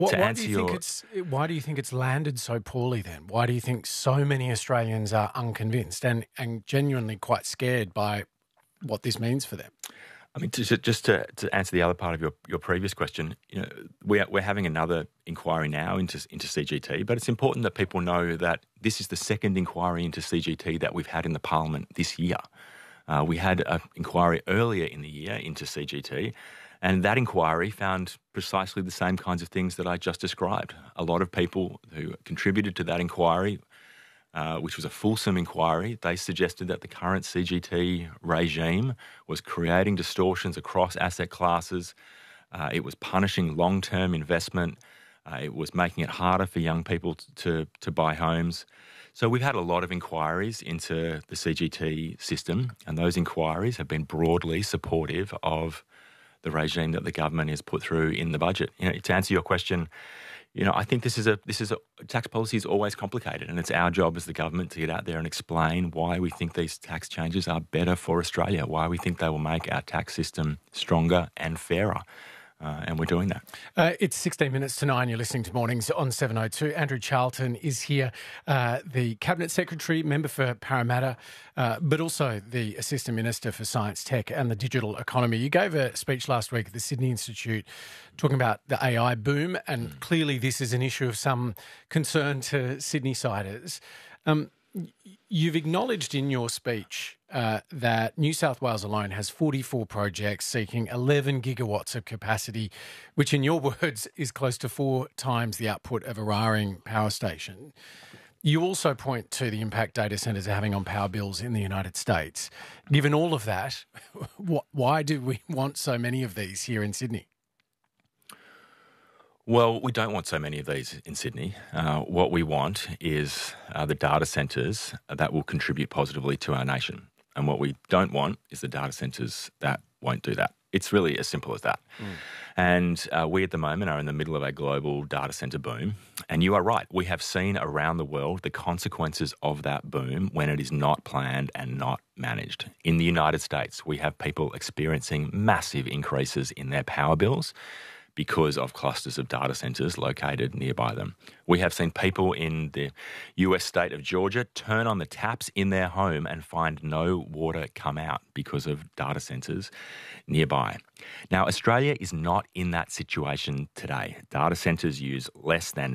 To Why answer do you your... think it's landed so poorly then? Why do you think so many Australians are unconvinced and genuinely quite scared by what this means for them? I mean, just to answer the other part of your previous question, we're having another inquiry now into CGT, but it's important that people know that this is the second inquiry into CGT that we've had in the Parliament this year. We had an inquiry earlier in the year into CGT, and that inquiry found precisely the same kinds of things that I just described. A lot of people who contributed to that inquiry, which was a fulsome inquiry, they suggested that the current CGT regime was creating distortions across asset classes. It was punishing long-term investment. It was making it harder for young people to buy homes. So we've had a lot of inquiries into the CGT system, and those inquiries have been broadly supportive of the regime that the government has put through in the budget. To answer your question, I think this is a tax policy is always complicated, and it's our job as the government to get out there and explain why we think these tax changes are better for Australia, why we think they will make our tax system stronger and fairer. And we're doing that. It's 16 minutes to 9. You're listening to Mornings on 702. Andrew Charlton is here, the Cabinet Secretary, member for Parramatta, but also the Assistant Minister for Science, Tech and the Digital Economy. You gave a speech last week at the Sydney Institute talking about the AI boom, and clearly this is an issue of some concern to Sydney-siders. You've acknowledged in your speech that New South Wales alone has 44 projects seeking 11 gigawatts of capacity, which in your words is close to 4 times the output of a Eraring power station. You also point to the impact data centres are having on power bills in the United States. Given all of that, why do we want so many of these here in Sydney? Well, we don't want so many of these in Sydney. What we want is the data centres that will contribute positively to our nation. And what we don't want is the data centres that won't do that. It's really as simple as that. And we at the moment are in the middle of a global data centre boom. And you are right. We have seen around the world the consequences of that boom when it is not planned and not managed. In the United States, we have people experiencing massive increases in their power bills because of clusters of data centres located nearby them. We have seen people in the US state of Georgia turn on the taps in their home and find no water come out because of data centres nearby. Now, Australia is not in that situation today. Data centres use less than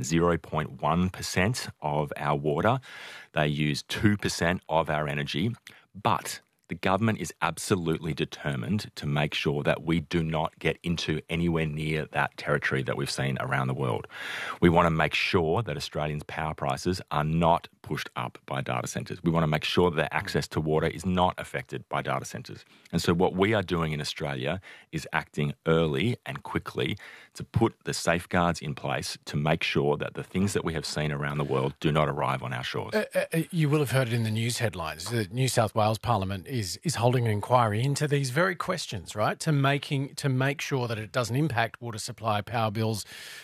0.1% of our water. They use 2% of our energy, but the government is absolutely determined to make sure that we do not get into anywhere near that territory that we've seen around the world. We want to make sure that Australians' power prices are not pushed up by data centres. We want to make sure that their access to water is not affected by data centres. And so what we are doing in Australia is acting early and quickly to put the safeguards in place to make sure that the things that we have seen around the world do not arrive on our shores. You will have heard it in the news headlines. The New South Wales Parliament is holding an inquiry into these very questions, right? To make sure that it doesn't impact water supply, power bills,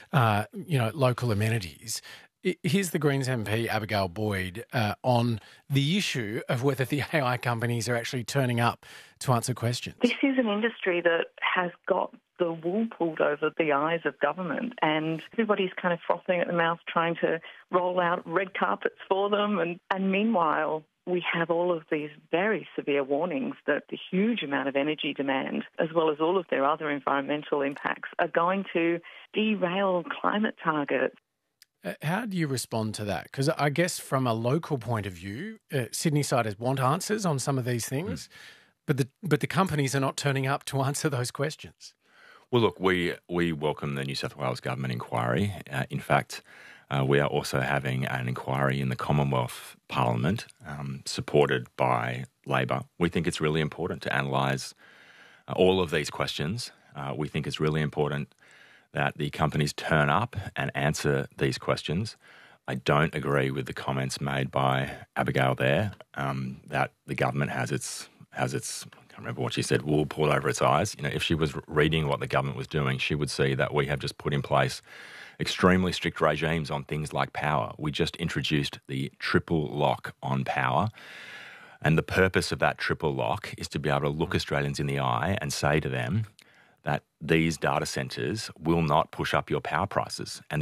local amenities. Here's the Greens MP, Abigail Boyd, on the issue of whether the AI companies are actually turning up to answer questions. This is an industry that has got the wool pulled over the eyes of government, and everybody's kind of frothing at the mouth trying to roll out red carpets for them. And meanwhile, we have all of these very severe warnings that the huge amount of energy demand, as well as all of their other environmental impacts, are going to derail climate targets. How do you respond to that? Because I guess from a local point of view, Sydney-siders want answers on some of these things, but the companies are not turning up to answer those questions. Well, look, we welcome the New South Wales Government inquiry. In fact, we are also having an inquiry in the Commonwealth Parliament supported by Labor. We think it's really important to analyse all of these questions. We think it's really important that the companies turn up and answer these questions. I don't agree with the comments made by Abigail there, that the government has its I can't remember what she said, wool pulled over its eyes. If she was reading what the government was doing, she would see that we have just put in place extremely strict regimes on things like power. We just introduced the triple lock on power. And the purpose of that triple lock is to be able to look Australians in the eye and say to them, that these data centres will not push up your power prices. And